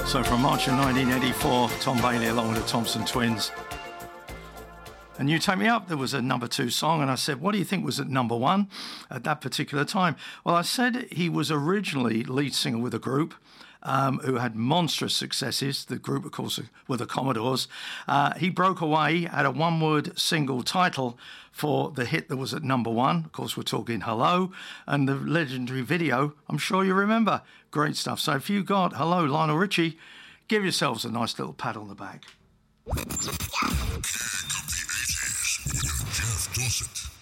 So from March of 1984, Tom Bailey along with the Thompson Twins. And You Take Me Up, there was a number 2 song, and I said, what do you think was at number 1 at that particular time? Well, I said he was originally lead singer with a group who had monstrous successes. The group, of course, were the Commodores. He broke away, had a one-word single title for the hit that was at number 1. Of course, we're talking Hello, and the legendary video, I'm sure you remember. Great stuff. So if you got Hello, Lionel Richie, give yourselves a nice little pat on the back. King of the 80s with Jeff Dossett.